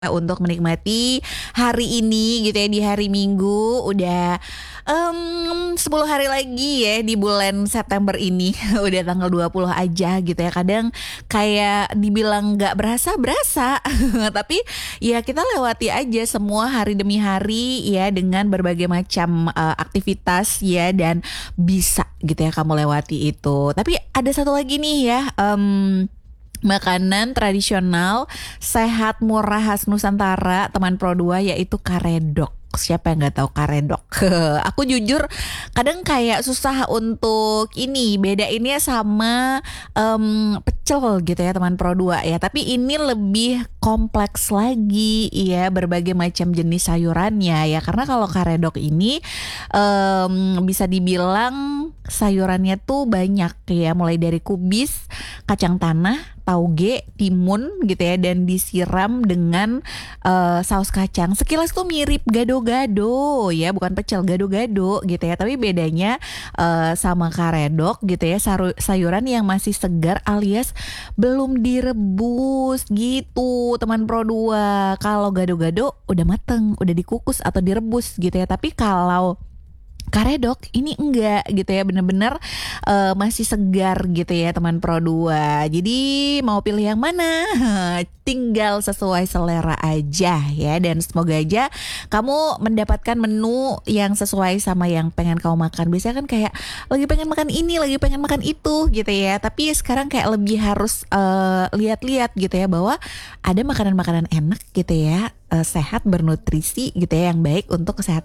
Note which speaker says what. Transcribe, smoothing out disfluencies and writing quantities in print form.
Speaker 1: untuk menikmati hari ini gitu ya, di hari Minggu udah 10 hari lagi ya di bulan September ini. Udah tanggal 20 aja gitu ya. Kadang kayak dibilang nggak berasa, tapi ya kita lewati aja semua hari demi hari ya dengan berbagai macam aktivitas ya, dan bisa gitu ya kamu lewati itu. Tapi ada satu lagi nih ya, makanan tradisional sehat murah khas Nusantara teman Pro 2, yaitu karedok. Siapa yang nggak tahu karedok? Aku jujur kadang kayak susah untuk ini bedainnya sama pecel gitu ya teman Pro 2 ya. Tapi ini lebih kompleks lagi ya, berbagai macam jenis sayurannya ya. Karena kalau karedok ini bisa dibilang sayurannya tuh banyak ya, mulai dari kubis, kacang tanah, tauge, timun gitu ya, dan disiram dengan saus kacang. Sekilas tuh mirip gado-gado ya, bukan pecel, gado-gado gitu ya. Tapi bedanya sama karedok gitu ya, sayuran yang masih segar alias belum direbus gitu teman Pro 2. Kalau gado-gado udah mateng, udah dikukus atau direbus gitu ya. Tapi kalau karedok ini enggak gitu ya, bener-bener masih segar gitu ya teman Pro 2. Jadi mau pilih yang mana? Tinggal sesuai selera aja ya. Dan semoga aja kamu mendapatkan menu yang sesuai sama yang pengen kamu makan. Biasanya kan kayak lagi pengen makan ini, lagi pengen makan itu gitu ya. Tapi sekarang kayak lebih harus lihat-lihat gitu ya, bahwa ada makanan-makanan enak gitu ya, sehat, bernutrisi gitu ya, yang baik untuk kesehatan